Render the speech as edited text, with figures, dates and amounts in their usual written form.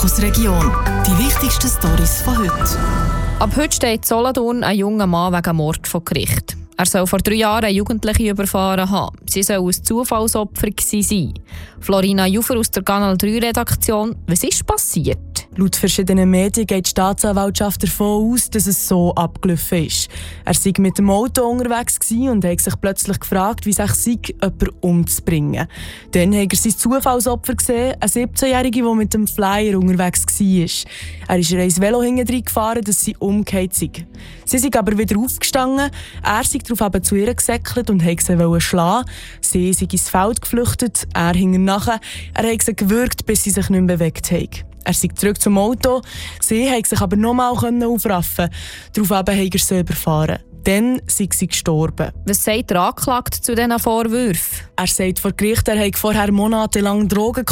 Fokusregion. Die wichtigsten Storys von heute. Ab heute steht in Solothurn ein junger Mann wegen Mord vor Gericht. Er soll vor 3 Jahren eine Jugendliche überfahren haben. Sie soll ein Zufallsopfer gewesen sein. Florina Jufer aus der Kanal 3-Redaktion. Was ist passiert? Laut verschiedenen Medien geht die Staatsanwaltschaft davon aus, dass es so abgelaufen ist. Er sei mit dem Auto unterwegs und hat sich plötzlich gefragt, wie es sei, jemanden umzubringen. Dann hat er sein Zufallsopfer gesehen, eine 17-Jährige, die mit dem Flyer unterwegs war. Er ist ihr ins Velo hinten gefahren, dass sie umgekehrt sei. Sie sei aber wieder aufgestanden. Er sei darauf zu ihr gesäckelt und wollte sie schlagen. Sie sei ins Feld geflüchtet, er hing nachher. Er hat sie gewürgt, bis sie sich nicht mehr bewegt haben. Er sei zurück zum Auto. Sie konnte sich aber nochmal aufraffen. Daraufhin hat er sie überfahren. Dann sei sie gestorben. Was sagt der Anklagte zu diesen Vorwürfen? Er sagt vor Gericht, er habe vorher monatelang Drogen